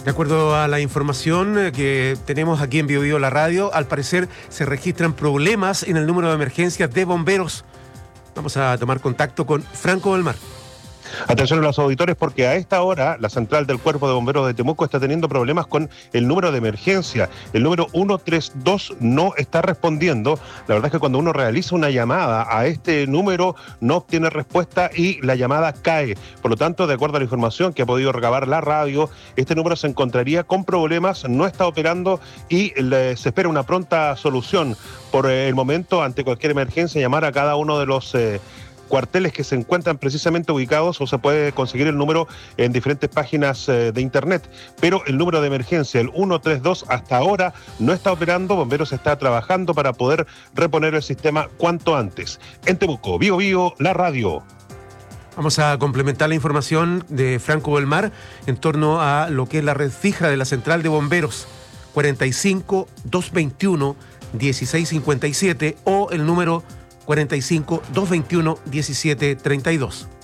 De acuerdo a la información que tenemos aquí en Bio la radio, al parecer se registran problemas en el número de emergencias de bomberos. Vamos a tomar contacto con Franco Belmar. Atención a los auditores, porque a esta hora la central del Cuerpo de Bomberos de Temuco está teniendo problemas con el número de emergencia. El número 132 no está respondiendo. La verdad es que cuando uno realiza una llamada a este número no obtiene respuesta y la llamada cae. Por lo tanto, de acuerdo a la información que ha podido recabar la radio, este número se encontraría con problemas, no está operando y se espera una pronta solución. Por el momento, ante cualquier emergencia, llamar a cada uno de los cuarteles que se encuentran precisamente ubicados, o se puede conseguir el número en diferentes páginas de internet, pero el número de emergencia, el 132, hasta ahora no está operando. Bomberos está trabajando para poder reponer el sistema cuanto antes. En Temuco, Bio, la radio. Vamos a complementar la información de Franco Belmar en torno a lo que es la red fija de la central de bomberos, 45 221 1657 o el número 45 221 1732.